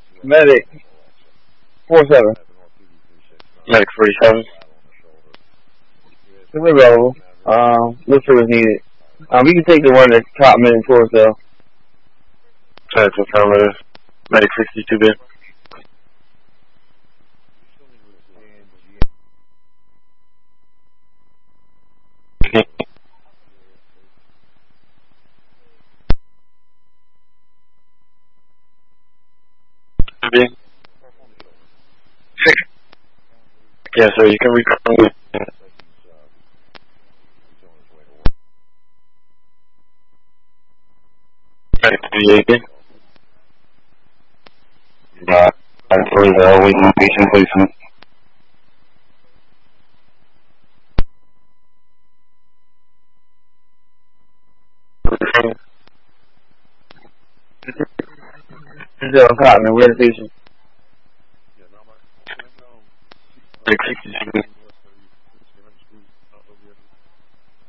Medic 47. Medic 47. Here we go. Looks was needed. We can take the one that's top minute towards the. That's affirmative. Medic 62 bit. Yeah, so you can return with Medic 38. For the waiting location placement. Zero top minute. Where's the station? Medic 62.